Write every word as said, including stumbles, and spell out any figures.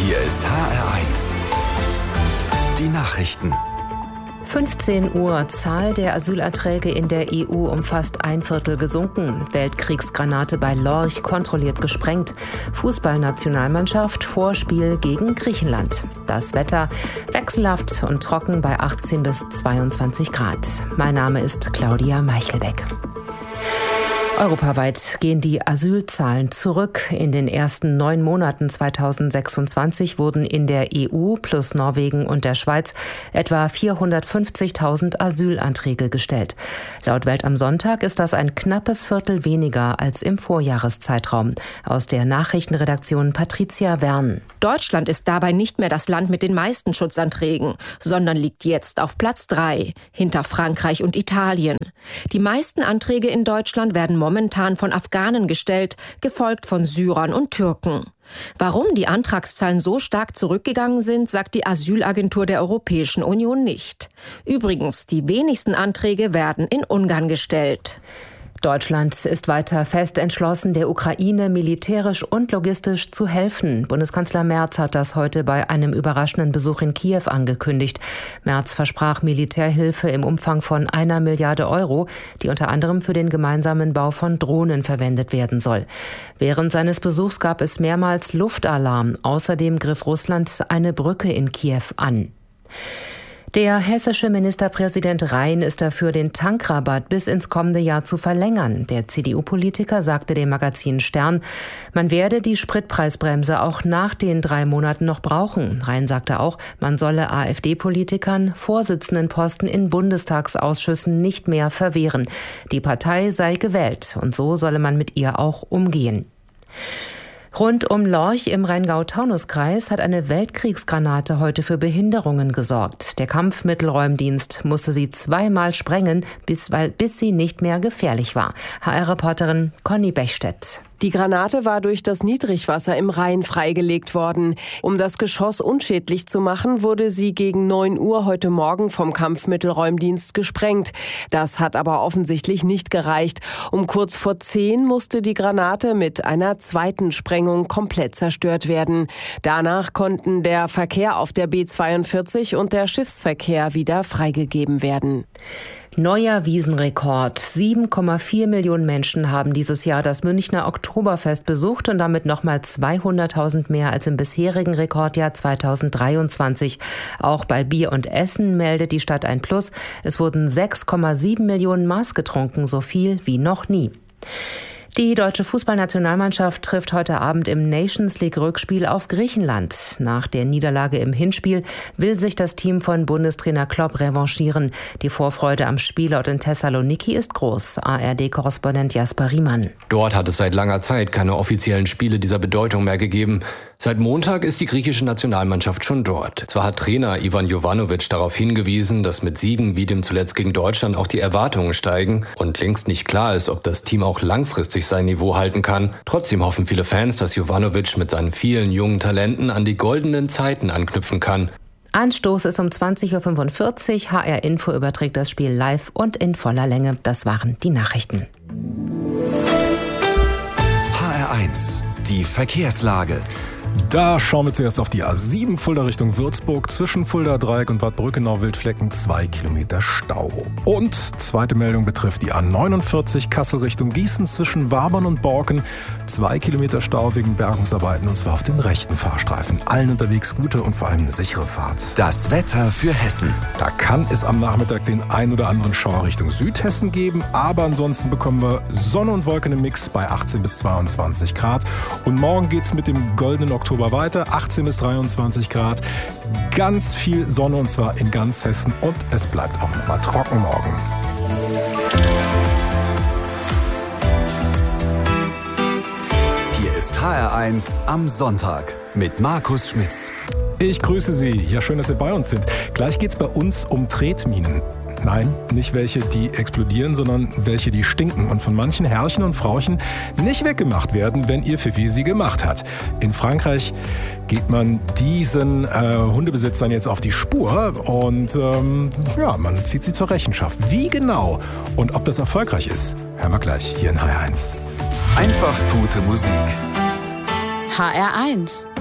Hier ist H R eins. Die Nachrichten. fünfzehn Uhr. Zahl der Asylanträge in der E U um fast ein Viertel gesunken. Weltkriegsgranate bei Lorch kontrolliert gesprengt. Fußballnationalmannschaft Vorspiel gegen Griechenland. Das Wetter wechselhaft und trocken bei achtzehn bis zweiundzwanzig Grad. Mein Name ist Claudia Meichelbeck. Europaweit gehen die Asylzahlen zurück. In den ersten neun Monaten zweitausendsechsundzwanzig wurden in der E U plus Norwegen und der Schweiz etwa vierhundertfünfzigtausend Asylanträge gestellt. Laut Welt am Sonntag ist das ein knappes Viertel weniger als im Vorjahreszeitraum. Aus der Nachrichtenredaktion Patricia Wern. Deutschland ist dabei nicht mehr das Land mit den meisten Schutzanträgen, sondern liegt jetzt auf Platz drei, hinter Frankreich und Italien. Die meisten Anträge in Deutschland werden momentan von Afghanen gestellt, gefolgt von Syrern und Türken. Warum die Antragszahlen so stark zurückgegangen sind, sagt die Asylagentur der Europäischen Union nicht. Übrigens, die wenigsten Anträge werden in Ungarn gestellt. Deutschland ist weiter fest entschlossen, der Ukraine militärisch und logistisch zu helfen. Bundeskanzler Merz hat das heute bei einem überraschenden Besuch in Kiew angekündigt. Merz versprach Militärhilfe im Umfang von einer Milliarde Euro, die unter anderem für den gemeinsamen Bau von Drohnen verwendet werden soll. Während seines Besuchs gab es mehrmals Luftalarm. Außerdem griff Russland eine Brücke in Kiew an. Der hessische Ministerpräsident Rhein ist dafür, den Tankrabatt bis ins kommende Jahr zu verlängern. Der C D U-Politiker sagte dem Magazin Stern, man werde die Spritpreisbremse auch nach den drei Monaten noch brauchen. Rhein sagte auch, man solle AfD-Politikern Vorsitzendenposten in Bundestagsausschüssen nicht mehr verwehren. Die Partei sei gewählt und so solle man mit ihr auch umgehen. Rund um Lorch im Rheingau-Taunus-Kreis hat eine Weltkriegsgranate heute für Behinderungen gesorgt. Der Kampfmittelräumdienst musste sie zweimal sprengen, bis, weil, bis sie nicht mehr gefährlich war. H R-Reporterin Conny Bechstedt. Die Granate war durch das Niedrigwasser im Rhein freigelegt worden. Um das Geschoss unschädlich zu machen, wurde sie gegen neun Uhr heute Morgen vom Kampfmittelräumdienst gesprengt. Das hat aber offensichtlich nicht gereicht. Um kurz vor zehn musste die Granate mit einer zweiten Sprengung komplett zerstört werden. Danach konnten der Verkehr auf der B zweiundvierzig und der Schiffsverkehr wieder freigegeben werden. Neuer Wiesenrekord. sieben Komma vier Millionen Menschen haben dieses Jahr das Münchner Oktoberfest besucht und damit nochmal zweihunderttausend mehr als im bisherigen Rekordjahr zweitausenddreiundzwanzig. Auch bei Bier und Essen meldet die Stadt ein Plus. Es wurden sechs Komma sieben Millionen Maß getrunken, so viel wie noch nie. Die deutsche Fußballnationalmannschaft trifft heute Abend im Nations-League-Rückspiel auf Griechenland. Nach der Niederlage im Hinspiel will sich das Team von Bundestrainer Klopp revanchieren. Die Vorfreude am Spielort in Thessaloniki ist groß. A R D-Korrespondent Jasper Riemann. Dort hat es seit langer Zeit keine offiziellen Spiele dieser Bedeutung mehr gegeben. Seit Montag ist die griechische Nationalmannschaft schon dort. Zwar hat Trainer Ivan Jovanovic darauf hingewiesen, dass mit Siegen wie dem zuletzt gegen Deutschland auch die Erwartungen steigen und längst nicht klar ist, ob das Team auch langfristig sein Niveau halten kann. Trotzdem hoffen viele Fans, dass Jovanovic mit seinen vielen jungen Talenten an die goldenen Zeiten anknüpfen kann. Anstoß ist um zwanzig Uhr fünfundvierzig. H R Info überträgt das Spiel live und in voller Länge. Das waren die Nachrichten. H R eins, die Verkehrslage. Da schauen wir zuerst auf die A sieben Fulda Richtung Würzburg. Zwischen Fulda Dreieck und Bad Brückenau-Wildflecken zwei Kilometer Stau. Und zweite Meldung betrifft die A neunundvierzig Kassel Richtung Gießen zwischen Wabern und Borken. Zwei Kilometer Stau wegen Bergungsarbeiten und zwar auf dem rechten Fahrstreifen. Allen unterwegs gute und vor allem eine sichere Fahrt. Das Wetter für Hessen. Da kann es am Nachmittag den ein oder anderen Schauer Richtung Südhessen geben, aber ansonsten bekommen wir Sonne und Wolken im Mix bei achtzehn bis zweiundzwanzig Grad. Und morgen geht's mit dem goldenen Oktober weiter, achtzehn bis dreiundzwanzig Grad. Ganz viel Sonne und zwar in ganz Hessen und es bleibt auch noch mal trocken morgen. Hier ist H R eins am Sonntag mit Markus Schmitz. Ich grüße Sie. Ja, schön, dass Sie bei uns sind. Gleich geht's bei uns um Tretminen. Nein, nicht welche, die explodieren, sondern welche, die stinken und von manchen Herrchen und Frauchen nicht weggemacht werden, wenn ihr Fifi sie gemacht hat. In Frankreich geht man diesen äh, Hundebesitzern jetzt auf die Spur und ähm, ja, man zieht sie zur Rechenschaft. Wie genau und ob das erfolgreich ist, hören wir gleich hier in H R eins. Einfach gute Musik. H R eins